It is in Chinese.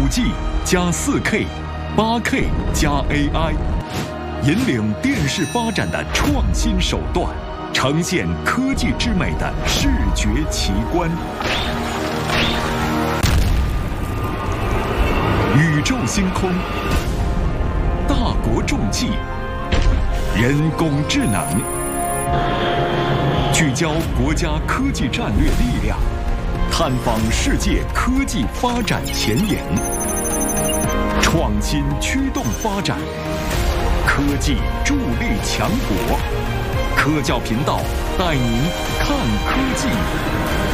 5G 加4K、8K 加 AI， 引领电视发展的创新手段，呈现科技之美的视觉奇观。宇宙星空，大国重器，人工智能，聚焦国家科技战略力量，探访世界科技发展前沿，创新驱动发展，科技助力强国。科教频道带您看科技。